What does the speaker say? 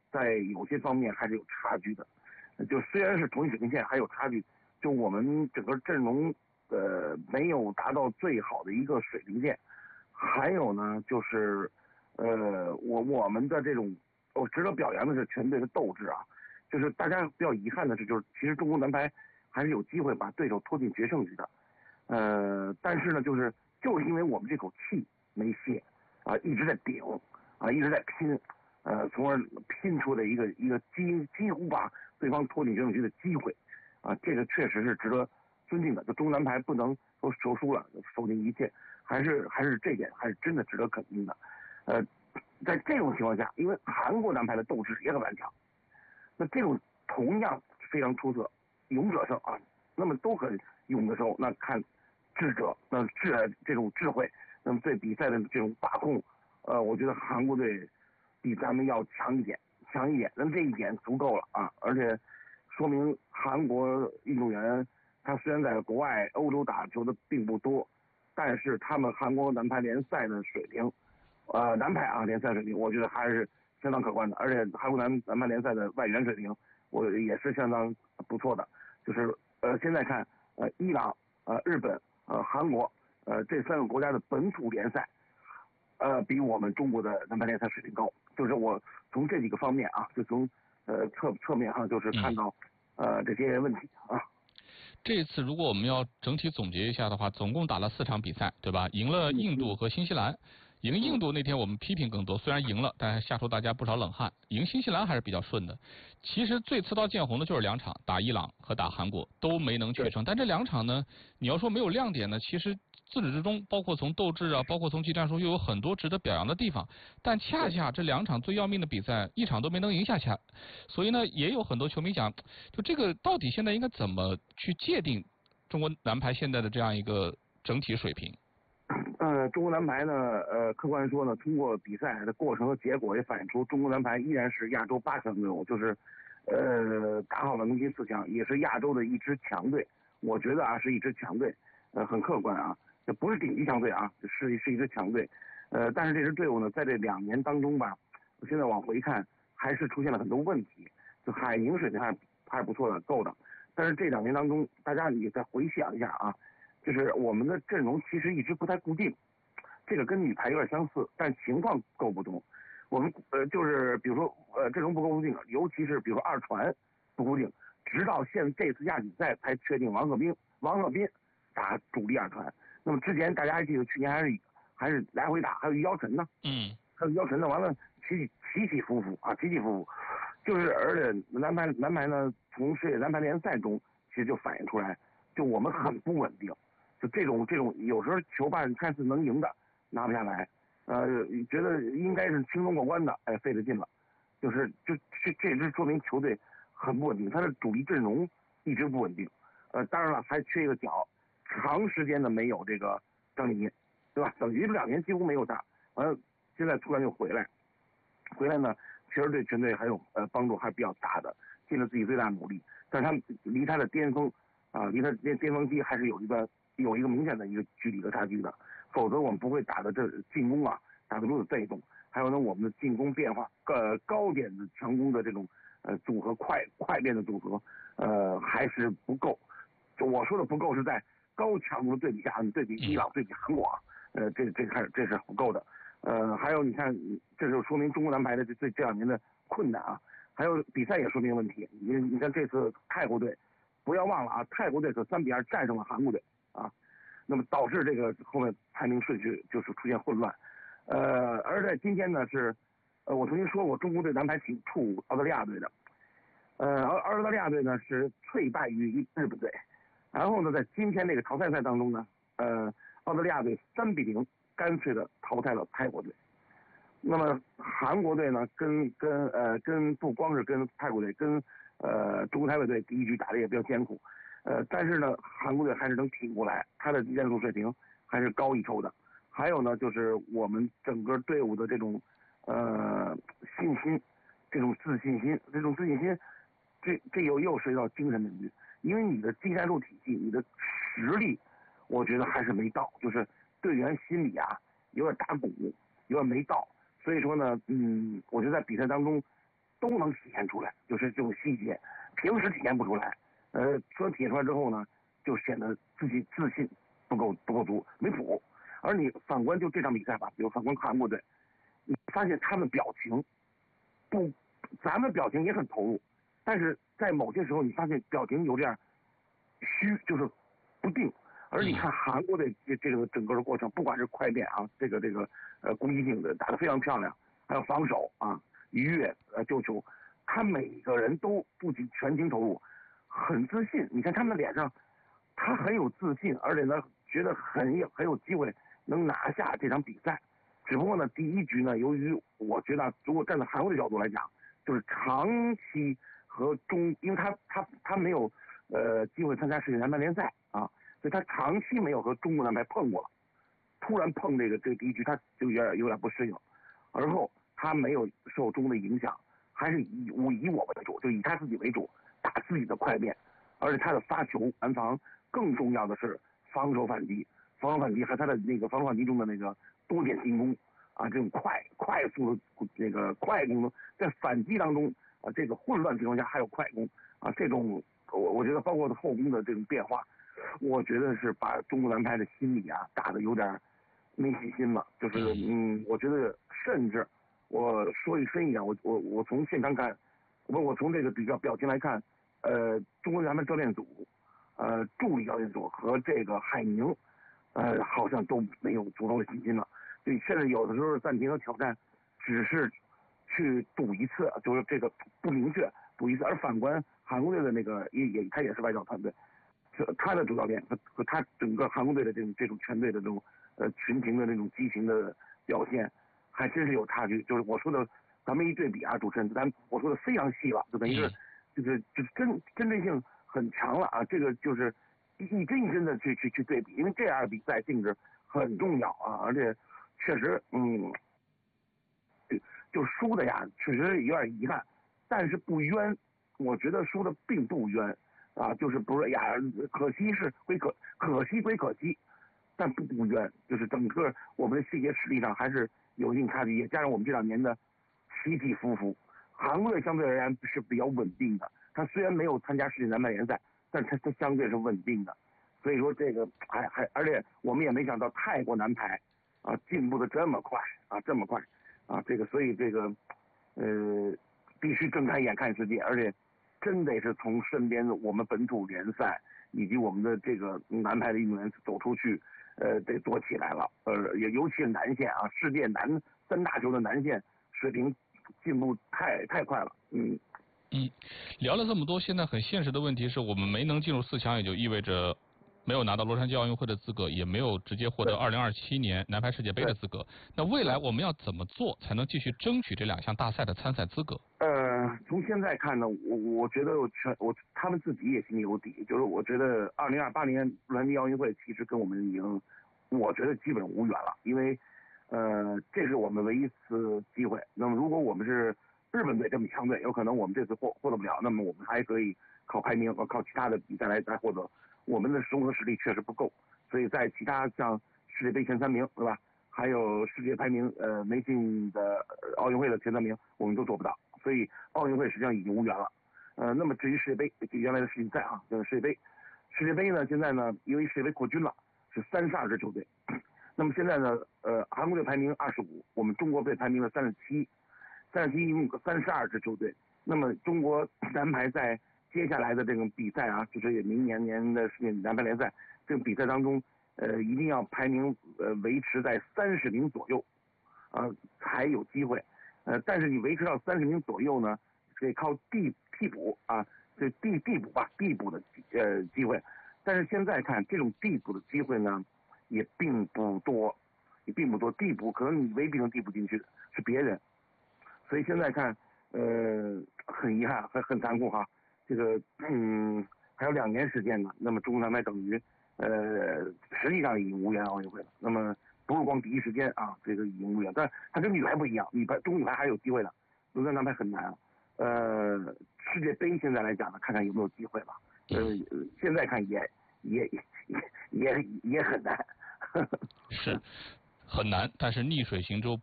在有些方面还是有差距的。就虽然是同一水平线，还有差距。就我们整个阵容没有达到最好的一个水平线。还有呢，就是我们的这种值得表扬的是全队的斗志啊。就是大家比较遗憾的是，就是其实中国男排还是有机会把对手拖进决胜局的。但是呢，就是因为我们这口气没泄啊，一直在顶啊，一直在拼，从而拼出了一个几乎把对方拖进决胜局的机会啊，这个确实是值得尊敬的。就中国男排不能说手输了否定一切，还是这点还是真的值得肯定的。在这种情况下，因为韩国男排的斗志也很顽强，那这种同样非常出色，勇者胜啊，那么都很勇的时候，那看智者，那这种智慧，那么对比赛的这种把控，我觉得韩国队比咱们要强一点，那么这一点足够了啊，而且说明韩国运动员他虽然在国外欧洲打球的并不多，但是他们韩国男排联赛的水平，男排啊联赛水平，我觉得还是相当可观的，而且韩国男排联赛的外援水平，我也是相当不错的。就是现在看伊朗、日本、韩国这3个国家的本土联赛，比我们中国的男排联赛水平高。就是我从这几个方面啊，就从侧面哈，就是看到这些问题啊。 这次如果我们要整体总结一下的话，总共打了4场比赛，对吧？赢了印度和新西兰。赢印度那天我们批评更多，虽然赢了，但是吓出大家不少冷汗。赢新西兰还是比较顺的。其实最刺刀见红的就是2场，打伊朗和打韩国都没能取胜。但这2场呢，你要说没有亮点呢，其实自始至终，包括从斗志啊，包括从技战术，又有很多值得表扬的地方。但恰恰这2场最要命的比赛，1场都没能赢下去。所以呢，也有很多球迷讲，就这个到底现在应该怎么去界定中国男排现在的这样一个整体水平？ 中国男排呢，客观说呢，通过比赛的过程和结果也反映出中国男排依然是亚洲8强队伍，就是打好了明星4强，也是亚洲的一支强队。我觉得啊，是一支强队，很客观啊，这不是顶级强队啊，是一支强队。但是这支队伍呢，在这2年当中吧，我现在往回看，还是出现了很多问题。就海宁水平还是不错的，够的。但是这2年当中，大家你再回想一下啊。就是我们的阵容其实一直不太固定，这个跟女排有点相似，但情况够不同。我们就是比如说阵容不够固定，尤其是比如说2传不固定，直到这次亚锦赛才确定王鹤斌打主力2传。那么之前大家还记得去年还是来回打，还有于尧臣呢，还有于尧臣呢，完了起起伏伏啊，起起伏伏。就是而且男排呢，从世界男排联赛中其实就反映出来，就我们很不稳定。就这种有时候球吧看似能赢的拿不下来，觉得应该是轻松过关的，费了劲了，这说明球队很不稳定，他的主力阵容一直不稳定，当然了还缺一个角，长时间的没有这个张琳芃，对吧？等于2年几乎没有他，完了现在突然又回来呢，确实对全队还有帮助还比较大的，尽了自己最大努力，但是他离他的巅峰啊，离他巅峰期还是有一个明显的一个距离和差距的，否则我们不会打的这进攻啊打得如此被动。还有呢，我们的进攻变化，高点的强攻的这种组合，快变的组合，还是不够。就我说的不够是在高强度的对比下，你对比伊朗，对比韩国啊，这是不够的。还有你看，这就说明中国男排的这2年的困难啊。还有比赛也说明问题，你看这次泰国队，不要忘了啊，泰国队可3-2战胜了韩国队啊，那么导致这个后面排名顺序就是出现混乱。而在今天呢是，我曾经说过中国队男排挺怵澳大利亚队的，澳大利亚队呢是脆败于日本队，然后呢在今天这个淘汰赛当中呢，澳大利亚队3-0干脆的淘汰了泰国队。那么韩国队呢，跟不光是跟泰国队，跟中国台北队第一局打得也比较艰苦，但是呢，韩国队还是能挺过来，他的技战术水平还是高一筹的。还有呢，就是我们整个队伍的这种信心，这种自信心，这又涉及到精神领域，因为你的技战术体系，你的实力，我觉得还是没到，就是队员心里啊有点打鼓，有点没到。所以说呢，我觉得在比赛当中， 都能体现出来，就是这种细节，平时体现不出来。说体现出来之后呢，就显得自己自信不够足，没谱。而你反观就这场比赛吧，比如反观韩国队，你发现他们表情不，咱们表情也很投入，但是在某些时候你发现表情有点虚，就是不定。而你看韩国的这个整个的过程，不管是快点啊，这个攻击性的打得非常漂亮，还有防守啊，逾越救球，他每个人都不仅全情投入，很自信。你看他们的脸上，他很有自信，而且呢觉得很有机会能拿下这场比赛。只不过呢，第一局呢，由于我觉得如果站在韩国的角度来讲，就是长期因为他没有机会参加世界男排联赛啊，所以他长期没有和中国男排碰过了。突然碰这个第一局，他就有点不适应，而后他没有受中国的影响，还是以我为主，就以他自己为主，打自己的快面，而且他的发球完防，更重要的是防守反击和他的那个防守反击中的那个多点进攻啊，这种快速的那个快攻，在反击当中啊，这个混乱情况下还有快攻啊，这种我觉得包括后攻的这种变化，我觉得是把中国男排的心理啊打得有点没信心了，就是我觉得甚至我说深一点，我从现场看，我从这个比较表情来看，中国男排教练组，助理教练组和这个海宁，好像都没有足够的信心了。所以现在有的时候暂停和挑战，只是去赌一次，就是这个不明确赌一次。而反观韩国队的那个他也是外教团队，他的主教练和他整个韩国队的这种全队的这种群情的那种激情的表现，还真是有差距。就是我说的，咱们一对比啊，主持人，我说的非常细了，就等于是就是针对性很强了啊。这个就是一针一针的去对比，因为这样的比赛性质很重要啊，而且确实就输的呀，确实有点遗憾，但是不冤，我觉得输的并不冤啊，就是不是呀，可惜归可惜，但不冤，就是整个我们的细节实力上还是有一定差距，也加上我们这2年的起起伏伏，韩国队相对而言是比较稳定的，他虽然没有参加世界男排联赛，但是他相对是稳定的，所以说这个而且我们也没想到泰国男排啊进步的这么快啊这个所以这个必须睁开眼看世界，而且真得是从身边的我们本土联赛以及我们的这个男排的运动员走出去，得做起来了。也尤其是男线啊，世界3大球的男线水平进步太快了。 聊了这么多，现在很现实的问题是我们没能进入4强，也就意味着没有拿到洛杉矶奥运会的资格，也没有直接获得2027年男排世界杯的资格。那未来我们要怎么做才能继续争取这2项大赛的参赛资格？ 从现在看呢，我觉得他们自己也心里有底，就是我觉得2028年洛杉矶奥运会其实跟我们已经，我觉得基本无缘了，因为这是我们唯一一次机会。那么如果我们是日本队这么强队，有可能我们这次获得不了，那么我们还可以靠排名和靠其他的比赛来获得。我们的综合实力确实不够，所以在其他像世界杯前3名，对吧？还有世界排名没进的奥运会的前3名，我们都做不到，所以奥运会实际上已经无缘了。那么至于世界杯，原来的世锦赛啊，就是世界杯呢，现在呢，因为世界杯扩军了，是32支球队。那么现在呢，韩国队排名25，我们中国队排名了37一共32支球队。那么中国男排在接下来的这种比赛啊，就是明年的世界男排联赛这个比赛当中，一定要排名维持在30名左右，才有机会。但是你维持到30名左右呢，得靠替补啊，这递补的机会。但是现在看这种递补的机会呢，也并不多，递补可能你未必能递补进去的是别人，所以现在看很遗憾，很残酷哈。这个还有2年时间呢，那么中国男排等于实际上已经无缘奥运会了。那么不是光第一时间啊，这个已经无缘，但它跟女排不一样，中女排还有机会的，中国男排很难啊。世界杯现在来讲呢，看看有没有机会吧。现在看也很难。 是很难，但是逆水行舟。